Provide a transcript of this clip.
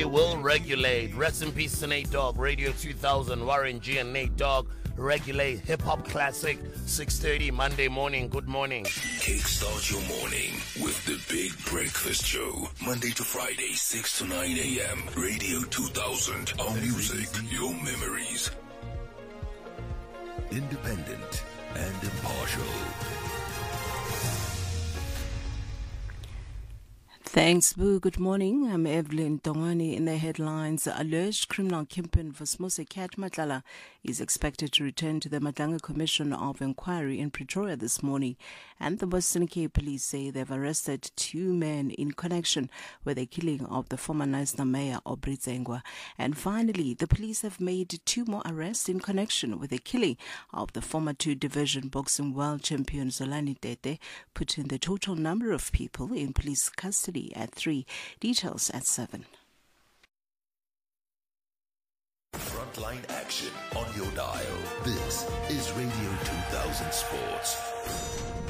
Will regulate. Rest in peace to Nate Dogg. Radio 2000, Warren G and Nate Dogg. Regulate. Hip Hop Classic, 6:30 Monday morning. Good morning. Kickstart your morning with the Big Breakfast Show. Monday to Friday, 6 to 9 a.m. Radio 2000. Our music, your memories. Independent and impartial. Thanks, Boo. Good morning. I'm Evelyn Tongani. In the headlines, alleged criminal kingpin Vusmusi Kat Matlala is expected to return to the Madanga Commission of Inquiry in Pretoria this morning. And the Western Cape police say they've arrested 2 men in connection with the killing of the former Knysna mayor, Aubrey Zengwa. And finally, the police have made 2 more arrests in connection with the killing of the former 2-division boxing world champion Zolani Tete, putting the total number of people in police custody at 3. Details at 7. Frontline action on your dial. This is Radio 2000 Sports.